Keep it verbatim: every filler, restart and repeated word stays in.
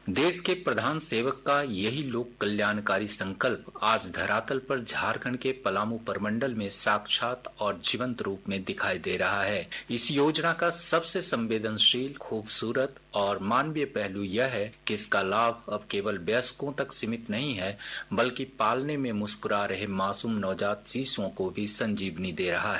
देश के प्रधान सेवक का यही लोक कल्याणकारी संकल्प आज धरातल पर झारखंड के पलामू प्रमंडल में साक्षात और जीवंत रूप में दिखाई दे रहा है। इस योजना का सबसे संवेदनशील, खूबसूरत और मानवीय पहलू यह है कि इसका लाभ अब केवल वयस्कों तक सीमित नहीं है, बल्कि पालने में मुस्कुरा रहे मासूम नवजात शिशुओं को भी संजीवनी दे रहा है।